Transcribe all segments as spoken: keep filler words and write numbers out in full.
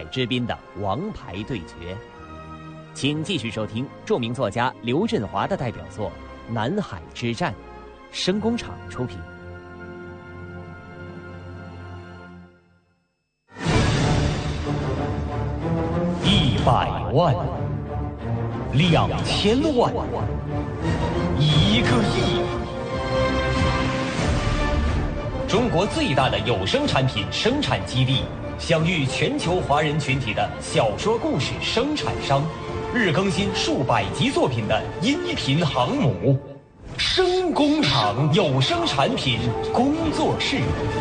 之滨的王牌对决。请继续收听著名作家刘振华的代表作《南海之战》，声工厂出品。 一百万，两千万，一个亿。中国最大的有声产品生产基地，享誉全球华人群体的小说故事生产商，日更新数百集作品的音频航母，声工厂有声产品工作室。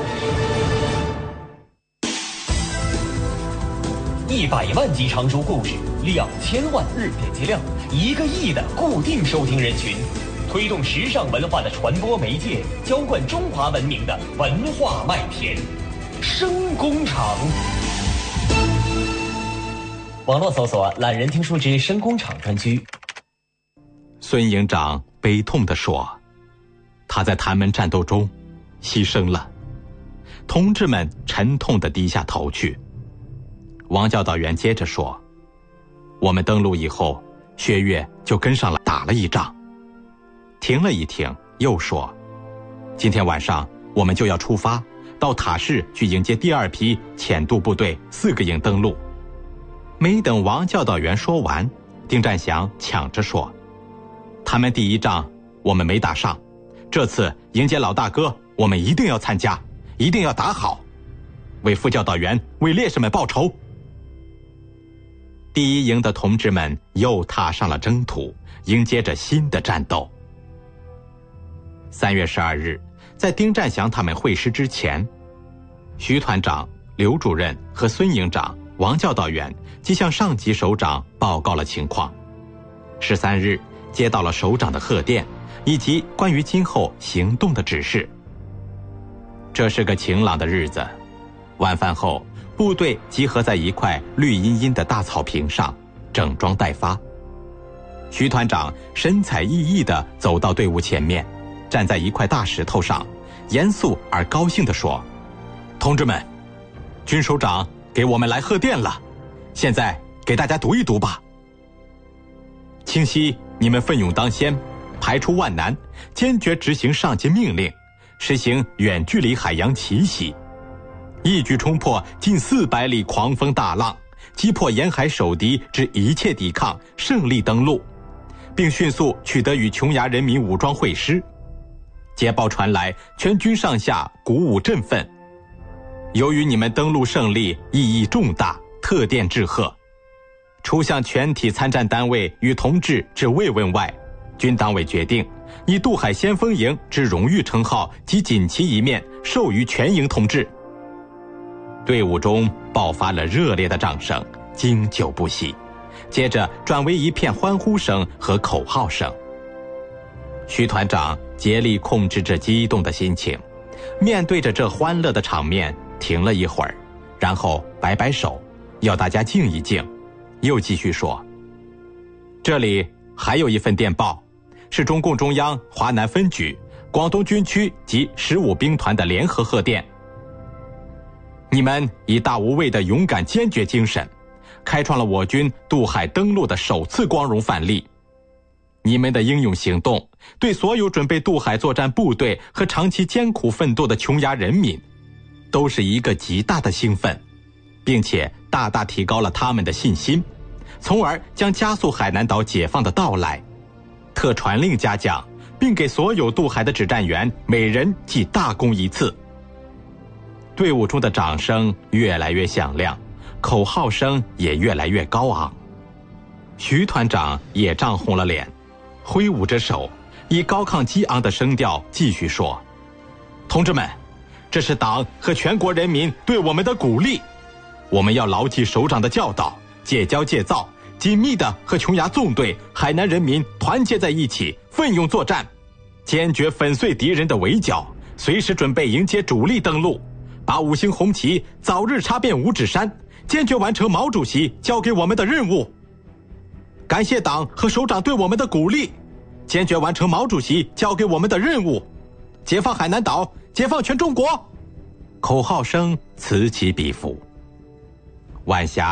一百万集长书故事，两千万日点击量，一个亿的固定收听人群，推动时尚文化的传播媒介，浇灌中华文明的文化麦田。声工厂。网络搜索“懒人听书之声工厂”专区。 孙营长悲痛地说：“他在潭门战斗中牺牲了。”同志们沉痛地低下头去。王教导员接着说：“我们登陆以后，薛岳就跟上来打了一仗。”停了一停，又说：“今天晚上我们就要出发，到塔市去迎接第二批浅渡部队四个营登陆。”没等王教导员说完，丁占祥抢着说：“他们第一仗我们没打上，这次迎接老大哥，我们一定要参加，一定要打好，为副教导员、为烈士们报仇。”第一营的同志们又踏上了征途，迎接着新的战斗。三月十二日，在丁占祥他们会师之前，徐团长、刘主任和孙营长、王教导员即向上级首长报告了情况。十三日，接到了首长的贺电，以及关于今后行动的指示。这是个晴朗的日子，晚饭后，部队集合在一块绿茵茵的大草坪上，整装待发。徐团长神采奕奕地走到队伍前面，站在一块大石头上，严肃而高兴地说：“同志们，军首长给我们来贺电了，现在给大家读一读吧。清晰你们奋勇当先，排除万难，坚决执行上级命令，实行远距离海洋奇袭，一举冲破近四百里狂风大浪，击破沿海守敌之一切抵抗，胜利登陆，并迅速取得与琼崖人民武装会师。捷报传来，全军上下鼓舞振奋。由于你们登陆胜利意义重大，特电致贺。除向全体参战单位与同志致慰问外，军党委决定以渡海先锋营之荣誉称号及锦旗一面授予全营同志。队伍中爆发了热烈的掌声，经久不息，接着转为一片欢呼声和口号声。徐团长竭力控制着激动的心情，面对着这欢乐的场面，停了一会儿，然后摆摆手，要大家静一静，又继续说：“这里还有一份电报，是中共中央华南分局、广东军区及十五兵团的联合贺电。你们以大无畏的勇敢坚决精神，开创了我军渡海登陆的首次光荣范例。你们的英勇行动，对所有准备渡海作战部队和长期艰苦奋斗的琼崖人民，都是一个极大的兴奋，并且大大提高了他们的信心，从而将加速海南岛解放的到来。特传令嘉奖，并给所有渡海的指战员每人记大功一次。”队伍中的掌声越来越响亮，口号声也越来越高昂。徐团长也涨红了脸，挥舞着手，以高亢激昂的声调继续说：“同志们，这是党和全国人民对我们的鼓励，我们要牢记首长的教导，戒骄戒躁，紧密地和琼崖纵队、海南人民团结在一起，奋勇作战，坚决粉碎敌人的围剿，随时准备迎接主力登陆，把五星红旗早日插遍五指山，坚决完成毛主席交给我们的任务。感谢党和首长对我们的鼓励，坚决完成毛主席交给我们的任务，解放海南岛，解放全中国。”口号声此起彼伏。晚霞